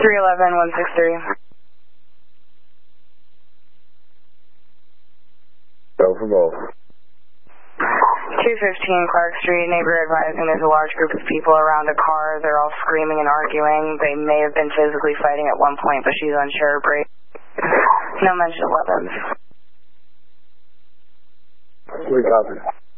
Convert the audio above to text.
311-163. Go for both. 215 Clark Street, neighbor advising there's a large group of people around a car. They're all screaming and arguing. They may have been physically fighting at one point, but she's unsure. No mention of weapons. We copy.